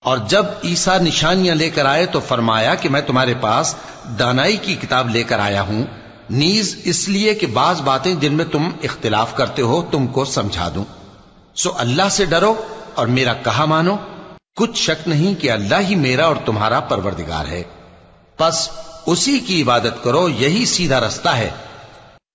और जब ईसा निशानियां लेकर आए तो फरमाया कि मैं तुम्हारे पास दानाई की किताब लेकर आया हूं, नीज इसलिए कि बाज बातें जिनमें तुम इख्तिलाफ करते हो तुमको समझा दूं। सो अल्लाह से डरो और मेरा कहा मानो, कुछ शक नहीं कि अल्लाह ही मेरा और तुम्हारा परवरदिगार है। बस उसी की इबादत करो, यही सीधा रास्ता है